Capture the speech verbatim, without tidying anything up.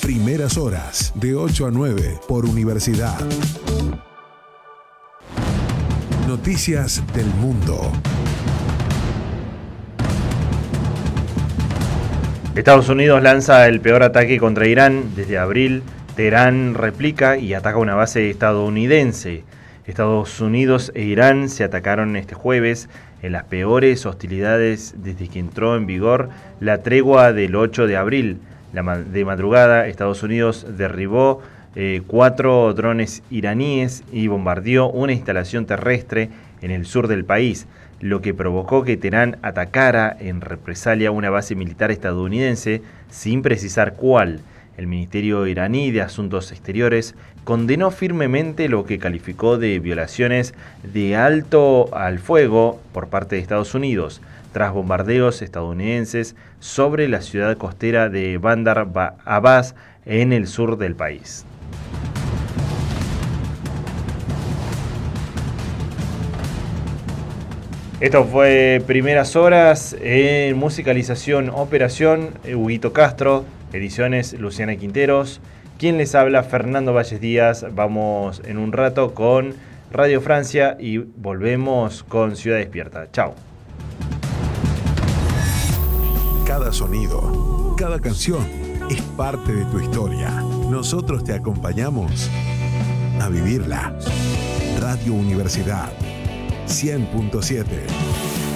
Primeras horas, de ocho a nueve, por Universidad. Noticias del mundo. Estados Unidos lanza el peor ataque contra Irán desde abril. Teherán replica y ataca una base estadounidense. Estados Unidos e Irán se atacaron este jueves en las peores hostilidades desde que entró en vigor la tregua del ocho de abril. La ma- de madrugada, Estados Unidos derribó eh, cuatro drones iraníes y bombardeó una instalación terrestre en el sur del país, lo que provocó que Teherán atacara en represalia una base militar estadounidense sin precisar cuál. El Ministerio iraní de Asuntos Exteriores condenó firmemente lo que calificó de violaciones de alto al fuego por parte de Estados Unidos, tras bombardeos estadounidenses sobre la ciudad costera de Bandar Abbas en el sur del país. Esto fue Primeras Horas en musicalización, operación, Huguito Castro, ediciones Luciana Quinteros. Quien les habla, Fernando Valles Díaz. Vamos en un rato con Radio Francia y volvemos con Ciudad Despierta. Chao. Cada sonido, cada canción es parte de tu historia. Nosotros te acompañamos a vivirla. Radio Universidad cien punto siete.